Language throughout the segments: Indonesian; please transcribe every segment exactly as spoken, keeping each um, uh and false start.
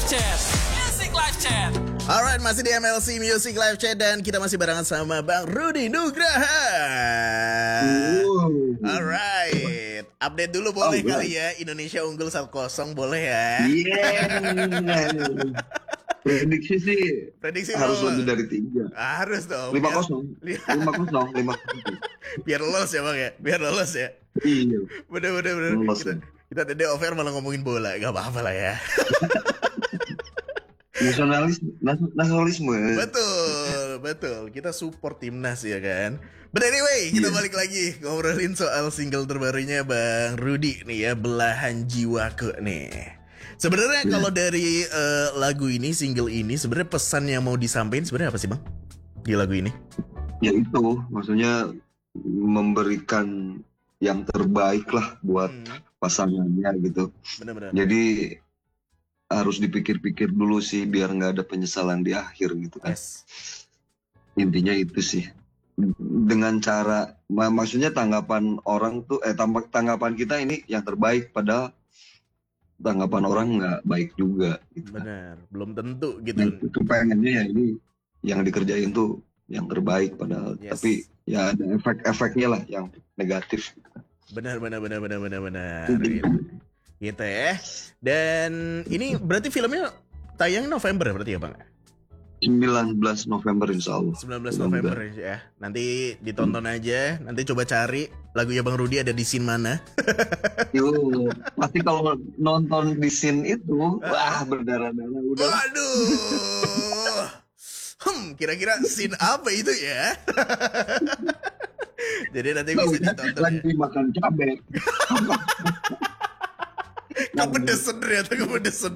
Chat, Music Live Chat. Alright, masih di M L C Music Live Chat dan kita masih barengan sama Bang Rudy Nugraha. Uh. Alright, update dulu boleh Oh, kali ya. Indonesia unggul satu kosong boleh ya. Yeah. Prediksi sih Prediksi harus berapa? lebih dari tiga. Harus dong. Lima biar- kosong, lima kosong, lima kosong. Biar lolos ya Bang ya. Biar lolos ya. Iya. Bener bener bener. Lolos, Kita, ya. kita tadi over malah ngomongin bola. Gak apa-apa lah ya. Nasionalis, nas- nasionalisme. Betul, betul. Kita support timnas ya kan. But anyway, kita Iya. balik lagi ngobrolin soal single terbarunya Bang Rudy nih ya, Belahan Jiwaku nih. Sebenarnya Iya. kalau dari eh, lagu ini, single ini, sebenarnya pesan yang mau disampaikan sebenarnya apa sih Bang di lagu ini? Ya itu, maksudnya memberikan yang terbaik lah buat Hmm, pasangannya gitu. benar-benar. Jadi harus dipikir-pikir dulu sih biar nggak ada penyesalan di akhir gitu kan. Yes. Intinya itu sih. Dengan cara, mak- maksudnya tanggapan orang tuh, eh tampak tanggapan kita ini yang terbaik, padahal tanggapan orang nggak baik juga. Gitu. Benar, belum tentu Nah, gitu. itu pengennya ya ini yang dikerjain tuh yang terbaik, padahal Yes. tapi ya ada efek-efeknya lah yang negatif. Benar, benar, benar, benar, benar, benar. Gitu. Gitu ya. Dan ini berarti filmnya tayang November berarti ya Bang? sembilan belas November insya Allah. sembilan belas November ya. Nanti ditonton aja. Nanti coba cari lagunya Bang Rudy ada di scene mana. Yuk, pasti kalau nonton di scene itu, wah berdarah-darah udah. Waduh. Hmm, kira-kira scene apa itu ya? Jadi nanti bisa ditonton ya. Lagi makan cabai. Kepedesan ternyata kepedesan.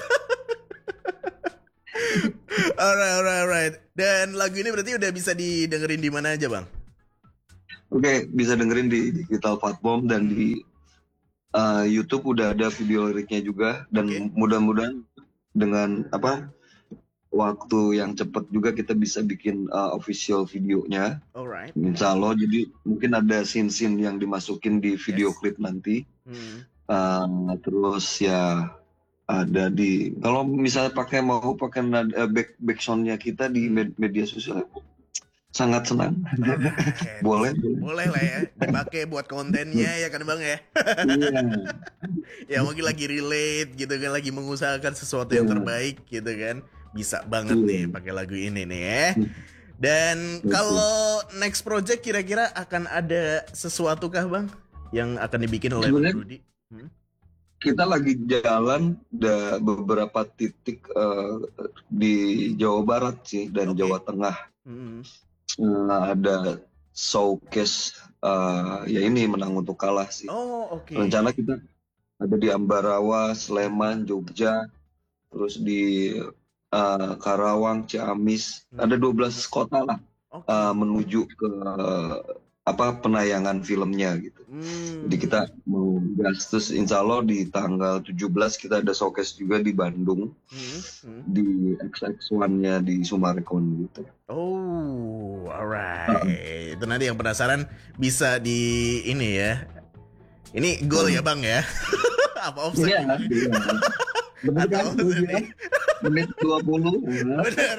Alright, alright, alright. Dan lagu ini berarti udah bisa didengerin di mana aja Bang? Oke, bisa dengerin di digital platform dan di uh, YouTube udah ada video liriknya juga, dan Oke. mudah-mudahan dengan apa waktu yang cepat juga kita bisa bikin uh, official videonya, Alright. insya Allah. Jadi mungkin ada scene-scene yang dimasukin di video Yes. klip nanti. Hmm. Uh, terus ya ada di, kalau misalnya pakai mau pakai nada- uh, back backsoundnya kita di med- media sosial, sangat senang. Alright. Boleh. Boleh lah ya, dipakai buat kontennya ya kan Bang ya. Iya. Ya mungkin lagi relate gitu kan, lagi mengusahakan sesuatu yang Iya. terbaik gitu kan. Bisa banget Iya. nih pakai lagu ini nih ya. Dan Betul. kalau next project kira-kira akan ada sesuatu kah Bang yang akan dibikin oleh Bang Sebenarnya- Rudy? Hmm? Kita lagi jalan da beberapa titik uh, di Jawa Barat sih dan Oke. Jawa Tengah. Hmm. Uh, ada showcase, uh, ya ini menang untuk kalah sih. Oh oke. Rencana kita ada di Ambarawa, Sleman, Jogja, terus di uh, Karawang, Ciamis. Hmm. Ada dua belas kota lah Oke. uh, menuju ke uh, apa penayangan filmnya gitu. Hmm. Jadi kita mau gas, terus insya Allah di tanggal tujuh belas kita ada showcase juga di Bandung, Hmm. Hmm. di X X one-nya di Sumarekon gitu. Oh, alright. Itu nanti yang penasaran bisa di ini ya. Ini gol ya Bang ya? Apa offside? Iya, iya. Bener kan? Atau offside nih? Menit dua puluh. Ya. Bener.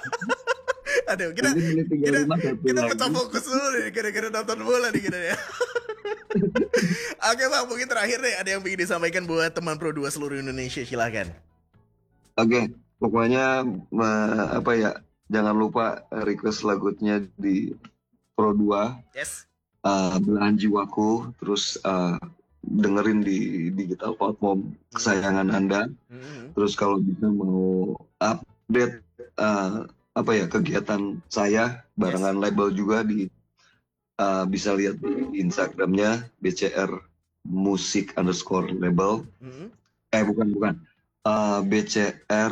Aduh, kita Nanti menit tiga puluh lima satu kita lagi. pecah fokus dulu nih gara-gara nonton bola nih kita ya. Oke Bang, mungkin terakhir nih ada yang ingin disampaikan buat teman Pro dua seluruh Indonesia, silakan. Oke, pokoknya eh, apa ya? Jangan lupa request lagunya di Pro dua, Yes. eh, Belahan Jiwaku, terus eh, dengerin di digital platform kesayangan Anda. Hmm. Terus kalau bisa mau update eh, apa ya kegiatan saya barengan label juga di eh, bisa lihat di Instagramnya B C R Musik underscore label. Hmm. Eh bukan bukan Eh, B C R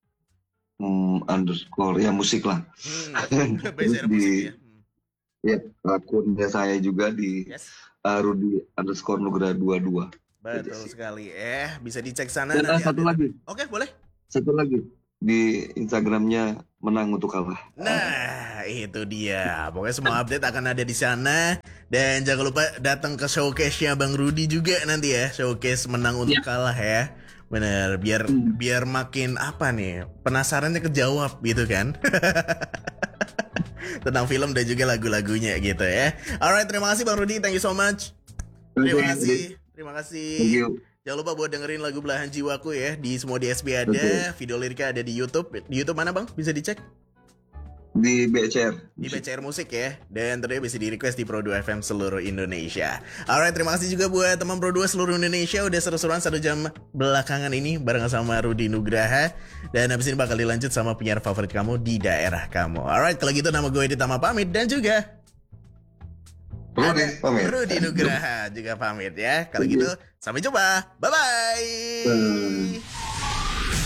mm, underscore ya musik lah. Hmm. Base Terus musik di- ya. Hmm. Ya akunnya saya juga di Yes. eh, Rudy underscore Nugra dua dua. Betul Aja sih. sekali. Eh, bisa dicek sana Dan eh, nanti satu ada- lagi, Oke, boleh. satu lagi di Instagramnya Menang Untuk Kalah. Nah, itu dia. Pokoknya semua update akan ada di sana. Dan jangan lupa datang ke showcase-nya Bang Rudy juga nanti ya. Showcase Menang Untuk Ya. Kalah ya. Bener, biar Hmm. biar makin apa nih, penasarannya kejawab gitu kan. Tentang film dan juga lagu-lagunya gitu ya. Alright, terima kasih Bang Rudi, thank you so much. Terima kasih, terima kasih. Thank you. Jangan lupa buat dengerin lagu Belahan Jiwaku ya. Di semua D S P ada, Betul. video liriknya ada di YouTube. Di YouTube mana Bang? Bisa dicek? Di B C R. Di B C R Musik ya. Dan tentunya bisa di request di Pro dua F M seluruh Indonesia. Alright, terima kasih juga buat teman Pro dua seluruh Indonesia. Udah seru-seruan satu jam belakangan ini bareng sama Rudi Nugraha. Dan habis ini bakal dilanjut sama penyiar favorit kamu di daerah kamu. Alright, kalau gitu nama gue Ditama pamit. Dan juga Rudi ada pamit. Rudi Nugraha juga pamit ya. Kalau gitu sampai jumpa. Bye-bye. Bye.